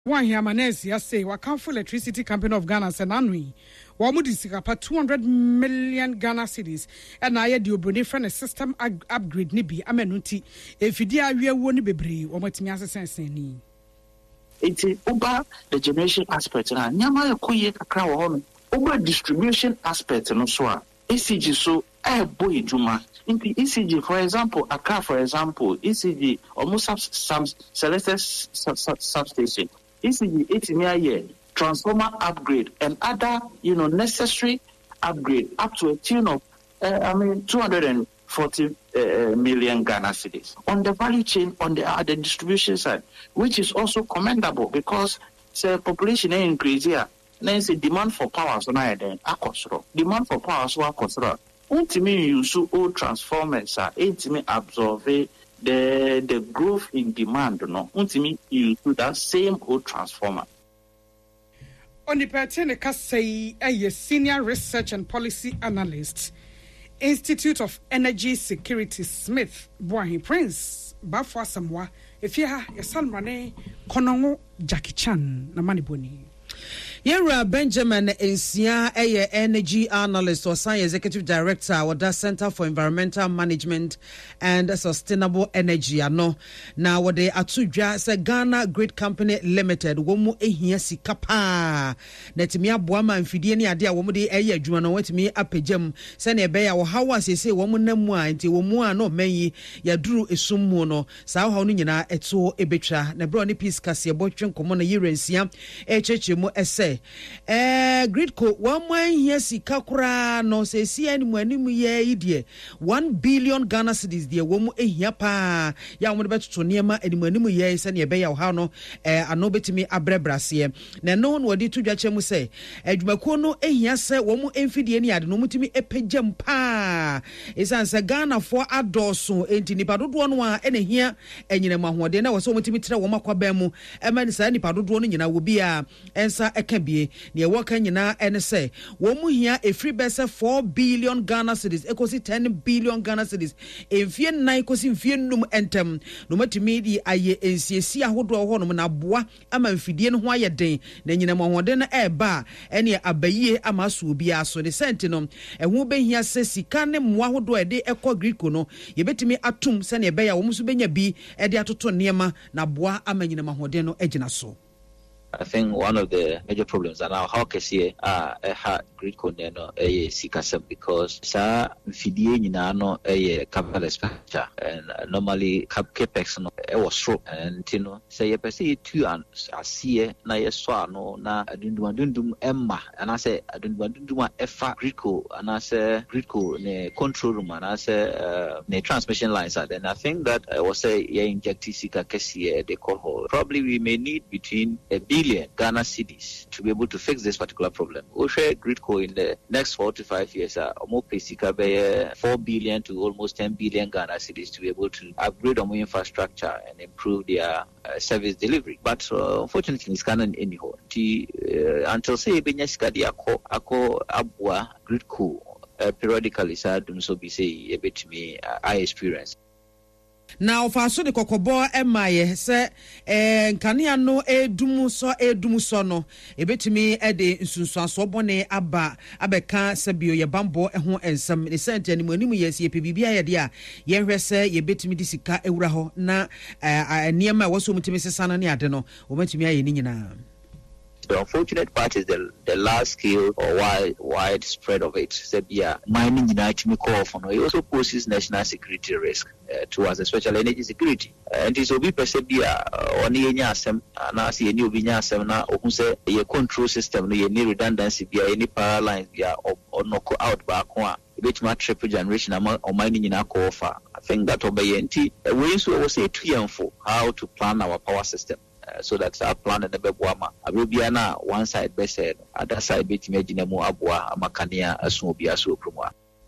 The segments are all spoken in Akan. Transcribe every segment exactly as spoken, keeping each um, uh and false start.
One here Manesi say Wakamfo Electricity Company of Ghana Senanui. Wamudi sikapa two hundred million Ghana cedis. And I had the obone friend a system ag- upgrade nibi amenuti. If you dear we won't be brave or what me as a sense any. It's over the generation aspect and Yama Kuye Kakra over distribution aspect and so E C G so a boy Juma. In the E C G, for example, Accra, for example, E C G almost some selected substation. E C G eighty year transformer upgrade and other, you know, necessary upgrade up to a tune of, uh, I mean, two hundred forty uh, million Ghana cedis on the value chain on the uh, the distribution side, which is also commendable because the population increase here. Then the demand for power so now then akosro. Demand for power so akosro. Ultimately, you use old transformers are ultimately absorb the the growth in demand. No, ultimately you use that same old transformer. On the pertain say a senior research and policy analyst, Institute of Energy Security Smith Boahi Prince Bafwa Samwa. If you have your son Rane Konongo Jackie Chan na maniboni. Yera Benjamin Nsia, a energy analyst or science executive director of the Center for Environmental Management and Sustainable Energy. Ano na wode atudwa se Ghana Grid Company Limited womu ehia sika pa netimi aboa ma mfidie ne ade a womu de eye adwuma no watimi apagam se ne be ya wo hawa sese womu namu a nti womu a no manyi ya duru esummu no saa hawo no nyina eto ebetwa na bro ne peace kase botwe nkomo na yirensia echechemu ese eh Gridco one man here sika kura no se si animu animu ye idie one billion Ghana cedis de womu ehia pa ya womu betoto niema animu animu ye se ne be ya ha no eh ano betimi abrebrase na no no wadi tudwa chemu se adwumakuo no ehia se womu emfidie ni ade no mutimi epagam pa esan se Ghana for adoso enti nipa dodo no a enehia enyina mahode na wo se mutimi tire wo makwaba mu emani sa nipa dodo no nyina wo bia ensa bie ne woka nyina ene se wo mu hia efri bese four billion Ghana cedis ekosi ten billion Ghana cedis enfie nnan ekosi enfie num entem no matimi di aye ensiesi ahodo ho no na boa ama mfidie no ho aye den na nyina mohode no eba ene abayie ama so obi aso ne senti no ehu behia se sika ne mo ahodo e de ekọ Gridco no yebetimi atum se ne ebe ya wo muso benya bi e de atoto niema na boa ama nyina mahode no agina so. I think one of the major problems are now how can see ah a hard Gridco no a sikasem because sa fidie nyina no a capital expenditure and uh, normally cap capex no e was short and you know say you pese two and asie na yeso no na adundum adundum emma and I say adundum adundum efa Gridco and I say Gridco ne control room and I say uh, ne transmission lines are then I think that I was say yeah inject sika kesi they call her. Probably we may need between a billion Ghana cedis to be able to fix this particular problem. We'll share Gridco in the next four to five years are uh, more basically four billion to almost ten billion Ghana cedis to be able to upgrade on infrastructure and improve their uh, service delivery. But uh, unfortunately, it's Ghana anyhow. Uh, until say Benyasika ako ako abwa Gridco uh, periodically, so so be say a bit me uh, I experience. Now for so the kokobo emaye se eh nkania no edum so edum so no ebetimi e de nsunsuaso bone aba abeka se bio ye bambo eho ensam ne sente animu animu yesi epibibia ye de a ye hwese ye betimi di sika ewura ho na niema waso mutimi sesana ne ade no obatimi aye ni nyina. The unfortunate part is the the large scale or wide widespread of it. Sebia mining United me call for no. It also poses national security risk uh, towards especially energy security. Uh, and it will be persebia on the nyasem na see any obi nyasem na ohun say your control system no any redundancy bia any power lines bia or knock out back one. Which my triple generation among or mining in our offer. I think that obey anti we so say two and four how to plan our power system. Uh, so that's our plan and the Bebuama. Arubiana, one side best said, other side bit imagine more abua, Amakania, a snowbia so promwa.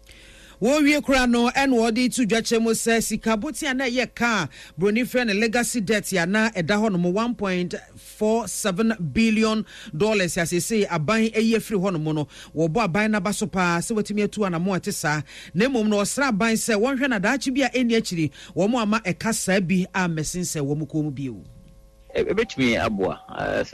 Wo kura no en wodi tu dwachemu se sikabuti ana ye ka broni friend legacy debt ya na eda ho no one point four seven billion dollars ya se aban eye free ho no no wo bo aban na baso pa se watimi atu ana mo atesa na mom no osra aban se wonhwe na daachi bia eni akiri wo mo ama eka saa bi a mesin se wo mo ko mu bio. ɛbɛtumi aboa